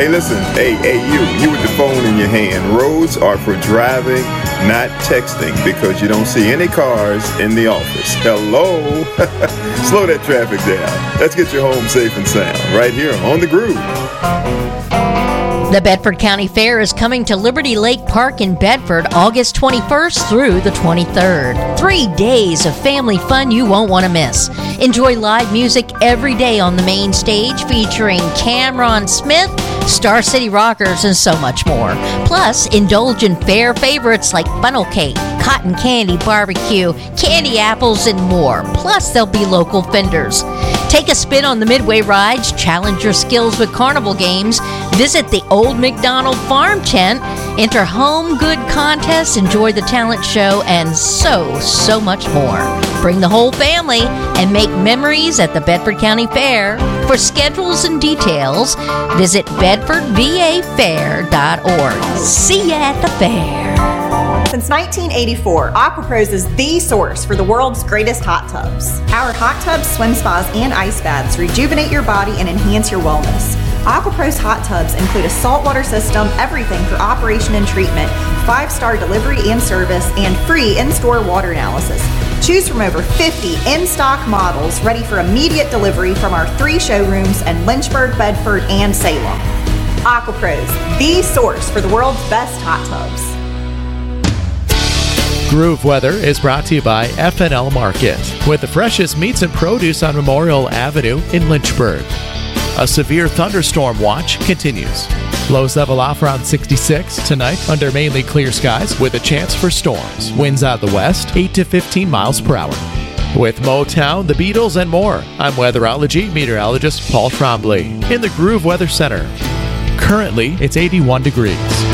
Hey, listen, hey, you with the phone in your hand. Roads are for driving, not texting, because you don't see any cars in the office. Hello? Slow that traffic down. Let's get you home safe and sound right here on The Groove. The Bedford County Fair is coming to Liberty Lake Park in Bedford August 21st through the 23rd. 3 days of family fun you won't want to miss. Enjoy live music every day on the main stage featuring Cameron Smith, Star City Rockers, and so much more. Plus, indulge in fair favorites like funnel cake, cotton candy barbecue, candy apples, and more. Plus, there'll be local vendors. Take a spin on the Midway rides, challenge your skills with carnival games, visit the Old McDonald Farm Tent, enter home good contests, enjoy the talent show, and so much more. Bring the whole family and make memories at the Bedford County Fair. For schedules and details, visit bedfordvafair.org. See you at the fair. Since 1984, AquaPros is the source for the world's greatest hot tubs. Our hot tubs, swim spas, and ice baths rejuvenate your body and enhance your wellness. AquaPros hot tubs include a saltwater system, everything for operation and treatment, 5-star delivery and service, and free in-store water analysis. Choose from over 50 in-stock models ready for immediate delivery from our 3 showrooms in Lynchburg, Bedford, and Salem. AquaPros, the source for the world's best hot tubs. Groove Weather is brought to you by F&L Market, with the freshest meats and produce on Memorial Avenue in Lynchburg. A severe thunderstorm watch continues. Lows level off around 66 tonight under mainly clear skies with a chance for storms. Winds out the west, 8 to 15 miles per hour. With Motown, the Beatles, and more, I'm weatherology meteorologist Paul Trombley in the Groove Weather Center. Currently, it's 81 degrees.